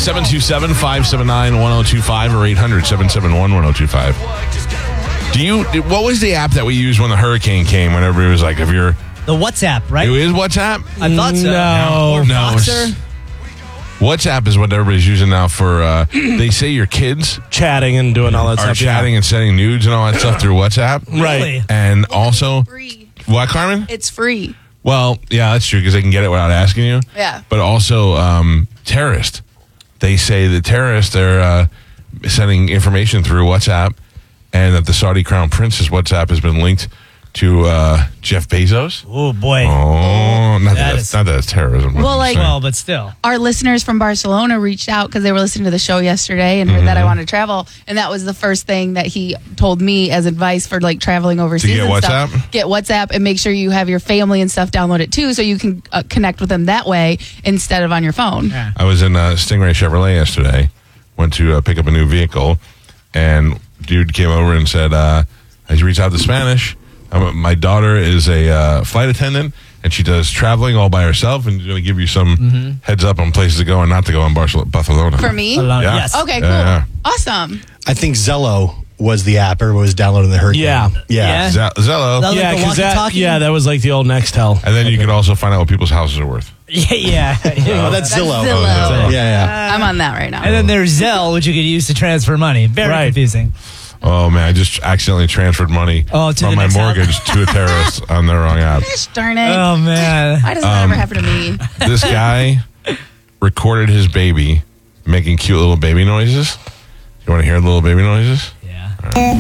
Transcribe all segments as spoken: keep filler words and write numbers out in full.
seven two seven, five seven nine, one oh two five or eight hundred, seven seven one, one oh two five. Do you, what was the app that we used when the hurricane came, when everybody was like, if you're... The WhatsApp, right? It is WhatsApp? I thought so. No. Or No, Voxer. WhatsApp is what everybody's using now for, uh, they say your kids Chatting and doing all that are stuff. chatting and sending nudes and all that stuff through WhatsApp. Right. Really? And also, Free. what, Carmen? It's free. Well, yeah, that's true because they can get it without asking you. Yeah. But also, um, terrorist. They say the terrorists, they're uh, sending information through WhatsApp, and that the Saudi Crown Prince's WhatsApp has been linked to uh, Jeff Bezos. Oh, boy. Oh, not that, That that's, is- not that it's terrorism. Well, I'm like- saying. Well, but still. Our listeners from Barcelona reached out because they were listening to the show yesterday and heard that I wanted to travel, and that was the first thing that he told me as advice for like traveling overseas. get and WhatsApp? Stuff. Get WhatsApp and make sure you have your family and stuff download it too, so you can uh, connect with them that way instead of on your phone. Yeah. I was in uh, Stingray Chevrolet yesterday, went to uh, pick up a new vehicle, and dude came over and said, uh, I reached out to Spanish. Um, my daughter is a uh, flight attendant, and she does traveling all by herself, and she's going to give you some Mm-hmm. heads up on places to go and not to go in Barcelona. Barcelona. For me? Alone- Yeah. Yes. Okay, cool. Yeah, Awesome. I think Zello was the app everyone was downloading the hurricane. Yeah. Yeah. Yeah. Ze- Zello. That- Yeah, Like the because that, walkie-talkie? yeah, that was like the old Nextel. And then you could also find out what people's houses are worth. Yeah, yeah. Oh, that's, That's Zillow. Zillow. Oh, Yeah, yeah. I'm on that right now. And then there's Zelle, which you could use to transfer money. Very Right. confusing. Oh, man, I just accidentally transferred money Oh, to from the my next app. mortgage to a terrorist on the wrong app. Gosh darn it. Oh, man. Why does that ever happen to me? This guy recorded his baby making cute little baby noises. You want to hear the little baby noises? Yeah.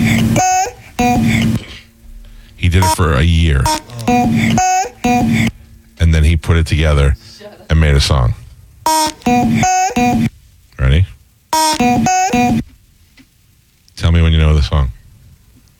He did it for a year. And then he put it together and made a song. Ready? Tell me when you know the song.